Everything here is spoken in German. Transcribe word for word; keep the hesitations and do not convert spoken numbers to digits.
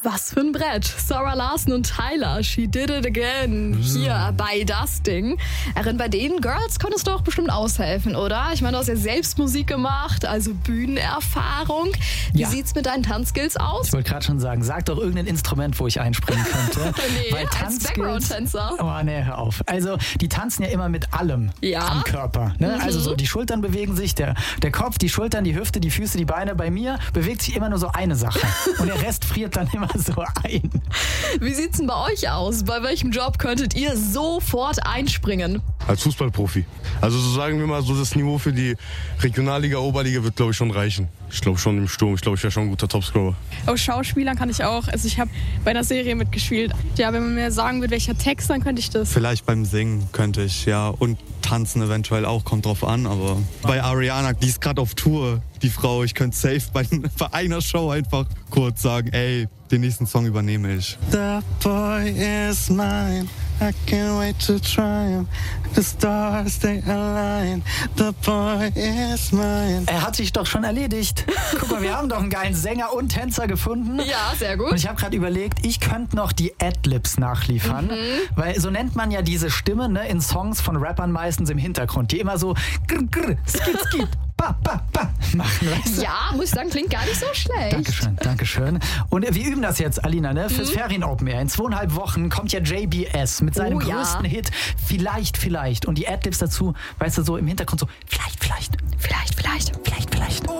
Was für ein Brett. Sarah Larson und Tyler, She Did It Again. Hier bei Das Ding. Erin, bei den Girls konntest du auch bestimmt aushelfen, oder? Ich meine, du hast ja selbst Musik gemacht, also Bühnenerfahrung. Wie Ja. sieht's mit deinen Tanzskills aus? Ich wollte gerade schon sagen, sag doch irgendein Instrument, wo ich einspringen könnte. Nee, Weil als Tanzskills- Background-Tänzer. Oh, nee, hör auf. Also, die tanzen ja immer mit allem Ja. am Körper. Ne? Mhm. Also, so die Schultern bewegen sich, der, der Kopf, die Schultern, die Hüfte, die Füße, die Beine. Bei mir bewegt sich immer nur so eine Sache. Und der Rest friert dann immer so ein. Wie sieht's denn bei euch aus? Bei welchem Job könntet ihr sofort einspringen? Als Fußballprofi. Also so sagen wir mal, so das Niveau für die Regionalliga, Oberliga wird, glaube ich, schon reichen. Ich glaube schon im Sturm. Ich glaube, ich wäre schon ein guter Topscorer. Auch Schauspielern kann ich auch. Also ich habe bei einer Serie mitgespielt. Ja, wenn man mir sagen würde, welcher Text, dann könnte ich das. Vielleicht beim Singen könnte ich, ja. Und tanzen eventuell auch, kommt drauf an. Aber bei Ariana, die ist gerade auf Tour, die Frau. Ich könnte safe bei, bei einer Show einfach kurz sagen, ey, den nächsten Song übernehme ich. The boy is mine. I can't wait to try him. The stars, they align. The boy is mine. Er hat sich doch schon erledigt. Guck mal, wir haben doch einen geilen Sänger und Tänzer gefunden. Ja, sehr Und gut. ich habe gerade überlegt, ich könnte noch die Adlibs nachliefern, weil so nennt man ja diese Stimme, ne, in Songs von Rappern meistens im Hintergrund, die immer so grr, grr, skit, skit, ba, ba, ba machen, weißt du? Ja, muss ich sagen, klingt gar nicht so schlecht. Dankeschön, Dankeschön. Und wir üben das jetzt, Alina, ne? Fürs Ferien Open Air. In zweieinhalb Wochen kommt ja J B S mit seinem Oh ja. größten Hit. Vielleicht, vielleicht. Und die Adlibs dazu, weißt du, so im Hintergrund so, vielleicht, vielleicht. Vielleicht, vielleicht. Vielleicht, vielleicht.